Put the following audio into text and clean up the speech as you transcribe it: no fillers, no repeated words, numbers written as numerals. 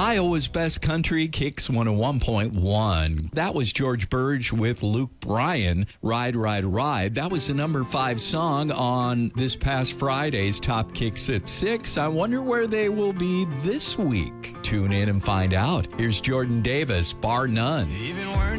Iowa's Best Country Kicks 101.1. That was George Burge with Luke Bryan, Ride, Ride, Ride. That was the number 5 song on this past Friday's Top Kicks at 6. I wonder where they will be this week. Tune in and find out. Here's Jordan Davis, Bar None. Even words